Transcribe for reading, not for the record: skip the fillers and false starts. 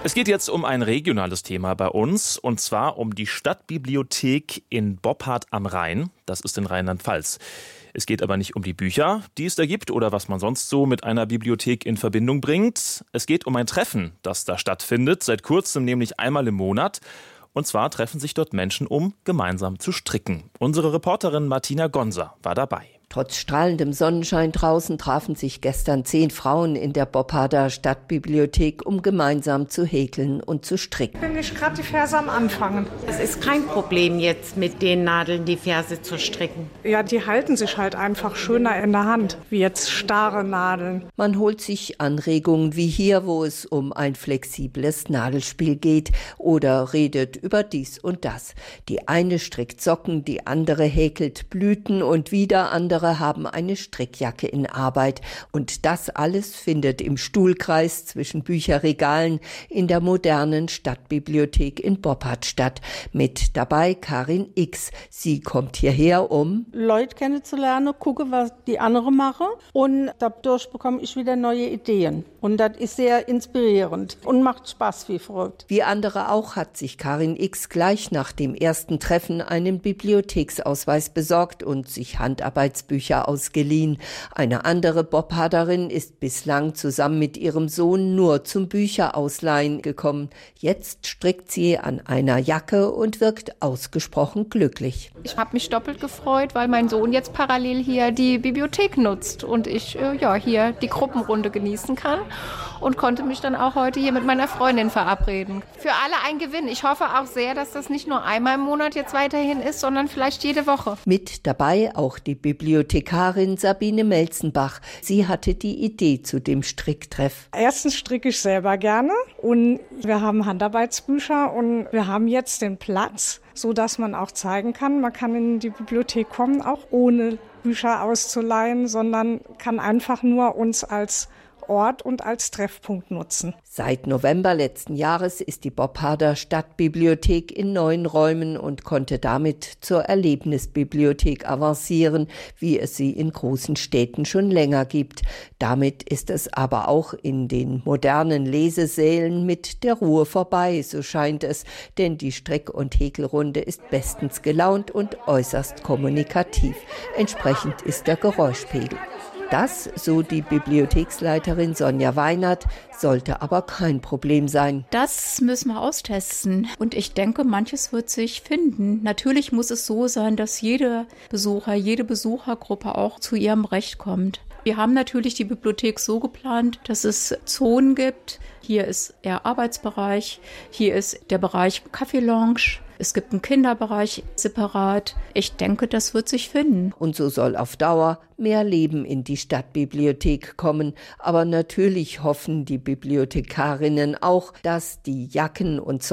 Es geht jetzt um ein regionales Thema bei uns, und zwar um die Stadtbibliothek in Boppard am Rhein. Das ist in Rheinland-Pfalz. Es geht aber nicht um die Bücher, die es da gibt oder was man sonst so mit einer Bibliothek in Verbindung bringt. Es geht um ein Treffen, das da stattfindet, seit kurzem nämlich einmal im Monat. Und zwar treffen sich dort Menschen, um gemeinsam zu stricken. Unsere Reporterin Martina Gonser war dabei. Trotz strahlendem Sonnenschein draußen trafen sich gestern 10 Frauen in der Bopparder Stadtbibliothek, um gemeinsam zu häkeln und zu stricken. Bin ich gerade die Verse am Anfangen. Es ist kein Problem jetzt mit den Nadeln die Verse zu stricken. Ja, die halten sich halt einfach schöner in der Hand, wie jetzt starre Nadeln. Man holt sich Anregungen wie hier, wo es um ein flexibles Nadelspiel geht oder redet über dies und das. Die eine strickt Socken, die andere häkelt Blüten und wieder andere haben eine Strickjacke in Arbeit. Und das alles findet im Stuhlkreis zwischen Bücherregalen in der modernen Stadtbibliothek in Boppard statt. Mit dabei Karin X. Sie kommt hierher, um Leute kennenzulernen, gucke, was die anderen machen. Und dadurch bekomme ich wieder neue Ideen. Und das ist sehr inspirierend und macht Spaß wie verrückt. Wie andere auch hat sich Karin X. gleich nach dem ersten Treffen einen Bibliotheksausweis besorgt und sich Handarbeitsbücher ausgeliehen. Eine andere Bopparderin ist bislang zusammen mit ihrem Sohn nur zum Bücherausleihen gekommen. Jetzt strickt sie an einer Jacke und wirkt ausgesprochen glücklich. Ich habe mich doppelt gefreut, weil mein Sohn jetzt parallel hier die Bibliothek nutzt und ich hier die Gruppenrunde genießen kann. Und konnte mich dann auch heute hier mit meiner Freundin verabreden. Für alle ein Gewinn. Ich hoffe auch sehr, dass das nicht nur einmal im Monat jetzt weiterhin ist, sondern vielleicht jede Woche. Mit dabei auch die Bibliothekarin Sabine Melzenbach. Sie hatte die Idee zu dem Stricktreff. Erstens stricke ich selber gerne und wir haben Handarbeitsbücher und wir haben jetzt den Platz, so dass man auch zeigen kann, man kann in die Bibliothek kommen, auch ohne Bücher auszuleihen, sondern kann einfach nur uns als Ort und als Treffpunkt nutzen. Seit November letzten Jahres ist die Bopparder Stadtbibliothek in neuen Räumen und konnte damit zur Erlebnisbibliothek avancieren, wie es sie in großen Städten schon länger gibt. Damit ist es aber auch in den modernen Lesesälen mit der Ruhe vorbei, so scheint es, denn die Strick- und Häkelrunde ist bestens gelaunt und äußerst kommunikativ. Entsprechend ist der Geräuschpegel. Das, so die Bibliotheksleiterin Sonja Weinert, sollte aber kein Problem sein. Das müssen wir austesten. Und ich denke, manches wird sich finden. Natürlich muss es so sein, dass jede Besuchergruppe auch zu ihrem Recht kommt. Wir haben natürlich die Bibliothek so geplant, dass es Zonen gibt. Hier ist der Arbeitsbereich, hier ist der Bereich Kaffee-Lounge. Es gibt einen Kinderbereich separat. Ich denke, das wird sich finden. Und so soll auf Dauer mehr Leben in die Stadtbibliothek kommen. Aber natürlich hoffen die Bibliothekarinnen auch, dass die Jacken und